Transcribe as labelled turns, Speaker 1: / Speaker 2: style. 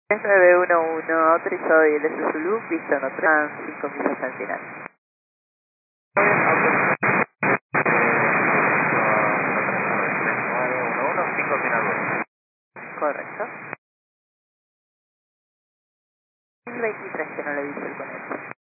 Speaker 1: 3911, autorizado y el Zulu, pista no 3, 5 millas al final.
Speaker 2: 5 final.
Speaker 1: Correcto. 2023 que no le dice el conector.